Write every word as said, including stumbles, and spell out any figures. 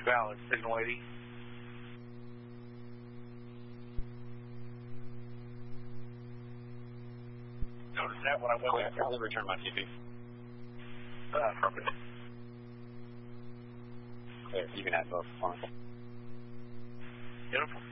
Valid, Signal eighty. Notice that when I went Clear. I'll return my T P. Uh, affirmative. Clear. You can add both. Fine. Beautiful.